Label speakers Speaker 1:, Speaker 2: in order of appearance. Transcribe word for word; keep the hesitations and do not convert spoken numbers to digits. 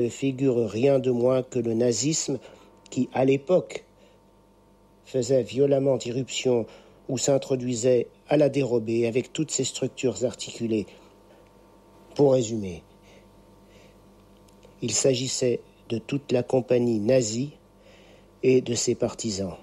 Speaker 1: ne figure rien de moins que le nazisme qui, à l'époque, faisait violemment irruption ou s'introduisait à la dérobée avec toutes ses structures articulées. Pour résumer, il s'agissait de toute la compagnie nazie et de ses partisans.